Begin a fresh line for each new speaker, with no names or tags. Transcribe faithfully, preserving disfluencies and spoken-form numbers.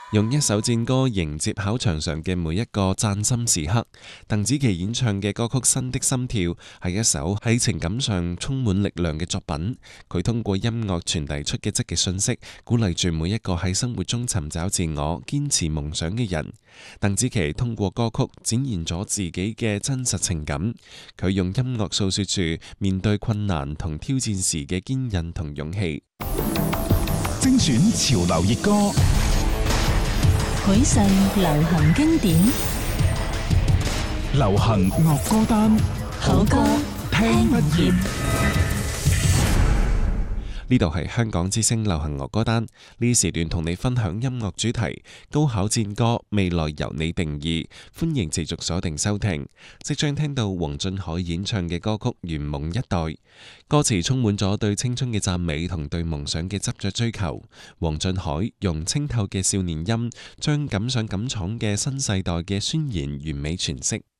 用一首戰歌迎接考場上嘅每一個讚心時刻。鄧紫棋演唱嘅歌曲《新的心跳》係一首喺情感上充滿力量嘅作品。佢通過音樂傳遞出嘅積極信息，鼓勵住每一個喺生活中尋找自我、堅持夢想嘅人。鄧紫棋通過歌曲展現咗自己嘅真實情感。佢用音樂訴說住面對困難同挑戰時嘅堅韌同勇氣。
精選潮流熱歌，
許世流行經典，
流行樂歌單，
好歌聽不厭。
呢度係香港之聲流行樂歌單，呢時段同你分享音樂主題高考戰歌，未來由你定義。歡迎持續鎖定收聽。即將聽到黃俊凱演唱嘅歌曲《圓夢一代》，歌詞充滿咗對青春嘅讚美同對夢想嘅執着追求。黃俊凱用清透嘅少年音，將敢想敢闖嘅新世代嘅宣言完美詮釋。